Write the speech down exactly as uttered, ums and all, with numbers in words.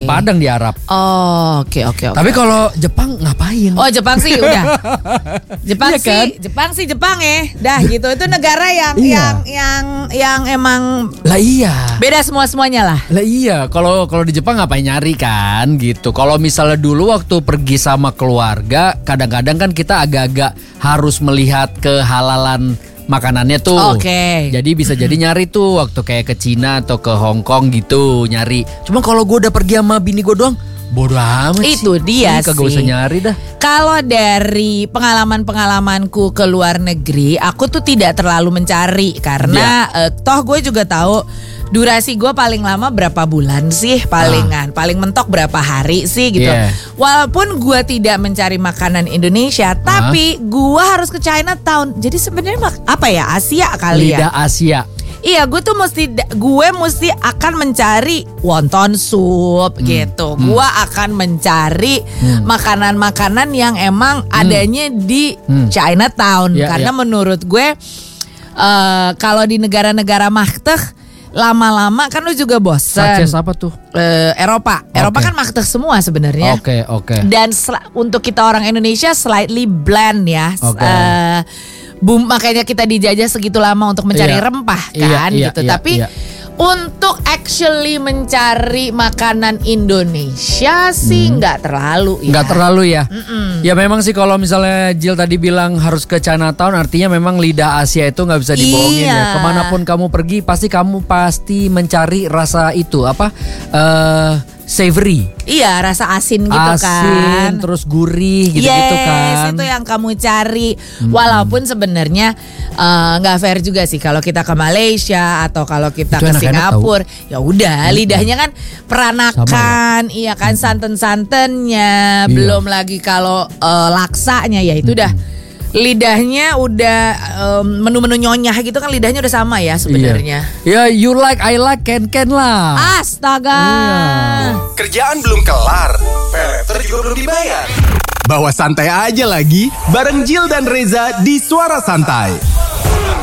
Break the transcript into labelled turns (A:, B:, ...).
A: Padang di Arab.
B: Oh, oke oke oke.
A: Tapi kalau Jepang ngapain?
B: Oh, Jepang sih udah. Jepang
A: Iya
B: sih,
A: kan?
B: Jepang sih Jepang ya. Dah gitu. Itu negara yang
A: Iya.
B: yang yang yang emang
A: Lah iya.
B: beda semua-semuanya lah.
A: Lah iya, kalau kalau di Jepang ngapain nyari kan gitu. Kalau misalnya dulu waktu pergi sama keluarga, kadang-kadang kan kita agak-agak harus melihat kehalalan makanannya tuh.
B: Oke.
A: Jadi bisa jadi nyari tuh waktu kayak ke Cina atau ke Hong Kong gitu nyari. Cuma kalau gue udah pergi sama bini gue doang, bodo amat sih.
B: Itu dia
A: Ih, kagak
B: sih.
A: usah nyari dah.
B: Kalau dari pengalaman-pengalamanku ke luar negeri, aku tuh tidak terlalu mencari karena eh, toh gue juga tahu durasi gue paling lama berapa bulan sih palingan, paling mentok berapa hari sih gitu.
A: Yeah.
B: Walaupun gue tidak mencari makanan Indonesia, tapi gue harus ke Chinatown. Jadi sebenarnya mak- apa ya Asia kali ya?
A: Lidah Asia.
B: Iya, gue tuh mesti gue mesti akan mencari wonton soup gitu. Gue akan mencari makanan-makanan yang emang adanya di Chinatown.
A: Ya,
B: Karena
A: ya.
B: menurut gue eh, kalau di negara-negara makteh lama-lama kan lu juga bosen.
A: Saces apa tuh?
B: Eh, Eropa, Eropa
A: Oke.
B: kan makteh semua sebenarnya.
A: Oke, oke.
B: Dan sel- untuk kita orang Indonesia slightly bland ya.
A: Oke.
B: Eh, bum, makanya kita dijajah segitu lama untuk mencari
A: Iya.
B: rempah
A: Iya,
B: kan
A: iya,
B: gitu.
A: iya,
B: Tapi
A: iya.
B: untuk actually mencari makanan Indonesia sih nggak terlalu ya.
A: Nggak terlalu ya. Ya memang sih kalau misalnya Jill tadi bilang harus ke Chinatown, artinya memang lidah Asia itu nggak bisa dibohongin
B: Iya.
A: ya. Kemanapun kamu pergi pasti kamu pasti mencari rasa itu apa eh savory,
B: Iya, rasa asin gitu kan.
A: asin terus gurih gitu-gitu
B: Yes,
A: kan.
B: itu yang kamu cari. Walaupun sebenarnya eh, nggak fair juga sih kalau kita ke Malaysia atau kalau kita
A: Itu
B: ke
A: enak-enak
B: Singapura. Ya udah, lidahnya kan peranakan, iya kan santen-santennya,
A: Iya.
B: belum lagi kalau eh, laksanya ya itu udah lidahnya udah em, menu-menu nyonyah gitu kan lidahnya udah sama ya sebenarnya.
A: Ya you like I like can can lah.
B: Astaga.
A: Iya.
C: Kerjaan belum kelar, peleter juga belum dibayar. Bawa santai aja lagi, bareng Jill dan Reza di Suara Santai.